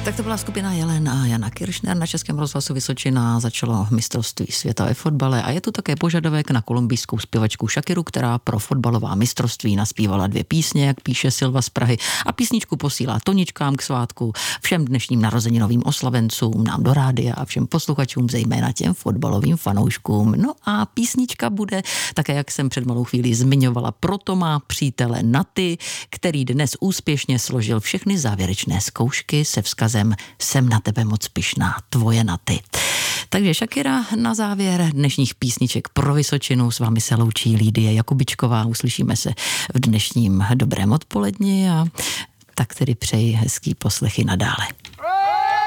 Tak to byla skupina Jelen a Jana Kiršner. Na Českém rozhlasu Vysočina začalo mistrovství světa ve fotbale a je tu také požadavek na kolumbijskou zpěvačku Shakiru, která pro fotbalová mistrovství naspívala 2 písně, jak píše Silva z Prahy, a písničku posílá Toničkám k svátku, všem dnešním narozeninovým oslavencům, nám do rádia a všem posluchačům, zejména těm fotbalovým fanouškům. No a písnička bude také, jak jsem před malou chvílí zmiňovala, proto má přítele Naty, který dnes úspěšně složil všechny závěrečné zkoušky se vzkazem Jsem na tebe moc pyšná, tvoje Naty. Takže Shakira na závěr dnešních písniček pro Vysočinu. S vámi se loučí Lídie Jakubičková. Uslyšíme se v dnešním dobrém odpoledni a tak tedy přeji hezký poslech i nadále.